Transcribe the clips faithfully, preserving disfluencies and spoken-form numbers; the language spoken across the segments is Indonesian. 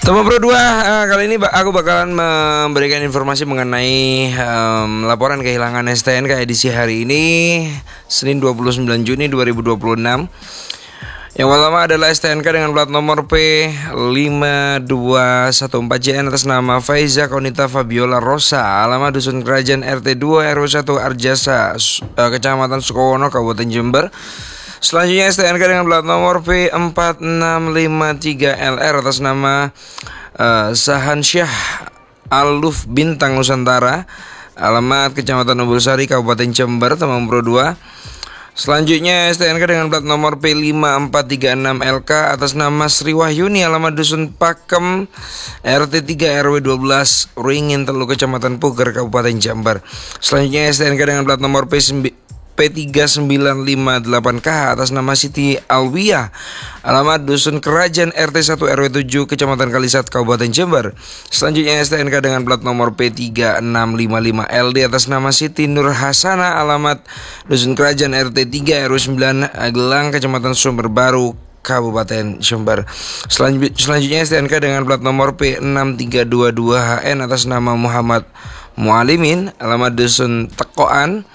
Teman Pro dua, uh, kali ini aku bakalan memberikan informasi mengenai um, laporan kehilangan S T N K edisi hari ini, Senin dua puluh sembilan Juni dua ribu dua puluh enam. Yang pertama adalah S T N K dengan plat nomor P lima dua satu empat J N atas nama Faiza Konita Fabiola Rosa, alamat Dusun Kerajaan R T dua R W satu Arjasa, uh, Kecamatan Sukowono, Kabupaten Jember. Selanjutnya S T N K dengan plat nomor P empat enam lima tiga L R atas nama uh, Sahansyah Aluf Bintang Nusantara, alamat Kecamatan Umbulsari, Kabupaten Jember, Teman Pro dua. Selanjutnya S T N K dengan plat nomor P lima empat tiga enam L K atas nama Sri Wahyuni, alamat Dusun Pakem R T tiga R W dua belas Ruingin Telu, Kecamatan Puger, Kabupaten Jember. Selanjutnya S T N K dengan plat nomor P tiga sembilan lima delapan K atas nama Siti Alwiyah, alamat Dusun Kerajaan R T satu R W tujuh Kecamatan Kalisat, Kabupaten Jember. Selanjutnya S T N K dengan plat nomor P tiga enam lima lima L D atas nama Siti Nur Hasana, alamat Dusun Kerajaan R T tiga R W sembilan Gelang, Kecamatan Sumber Baru, Kabupaten Jember. Selanjutnya S T N K dengan plat nomor P enam tiga dua dua H N atas nama Muhammad Mualimin, alamat Dusun Tekoan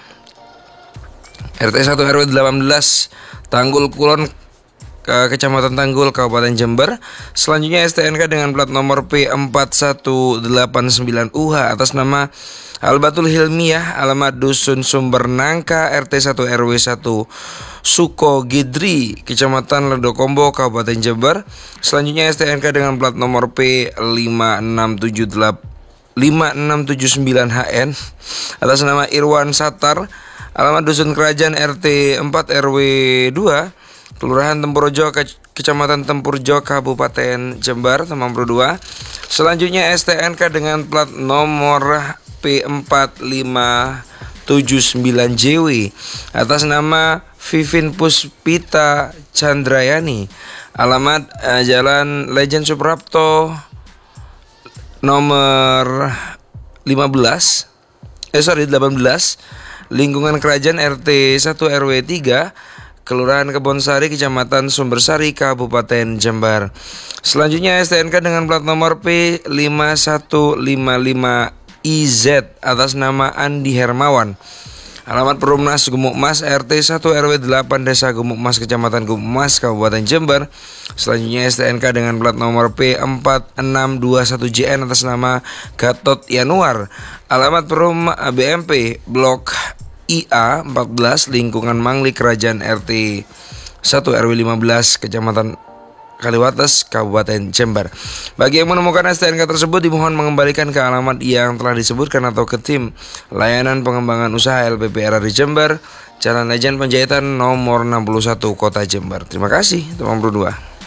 R T satu R W delapan belas Tanggul Kulon, ke Kecamatan Tanggul, Kabupaten Jember. Selanjutnya S T N K dengan plat nomor P empat satu delapan sembilan U H atas nama Albatul Hilmiah, alamat Dusun Sumber Nangka R T satu R W satu Suko Gidri, Kecamatan Ledokombo, Kabupaten Jember. Selanjutnya S T N K dengan plat nomor P lima enam tujuh sembilan H N atas nama Irwan Satar, alamat Dusun Kerajaan R T empat R W dua Kelurahan Tempurjo, Kecamatan Tempurjo, Kabupaten Jember, Teman Pro dua. Selanjutnya S T N K dengan plat nomor P empat lima tujuh sembilan J W atas nama Vivin Puspita Chandrayani, alamat uh, Jalan Legend Suprapto nomor lima belas eh sorry delapan belas Lingkungan Kerajaan R T satu R W tiga Kelurahan Kebonsari, Kecamatan Sumbersari, Kabupaten Jember. Selanjutnya S T N K dengan plat nomor P lima satu lima lima I Z atas nama Andi Hermawan, alamat Perumnas Gumukmas R T satu R W delapan Desa Gumukmas, Kecamatan Gumukmas, Kabupaten Jember. Selanjutnya S T N K dengan plat nomor P empat enam dua satu J N atas nama Gatot Yanuar, alamat Perum B M P Blok I A empat belas Lingkungan Mangli, Kerajaan R T satu R W lima belas Kecamatan Kaliwates, Kabupaten Jember. Bagi yang menemukan S T N K tersebut dimohon mengembalikan ke alamat yang telah disebutkan atau ke tim Layanan Pengembangan Usaha L P P R R Jember, Jalan Legend Penjahitan nomor enam puluh satu, Kota Jember. Terima kasih, Teman Pro dua.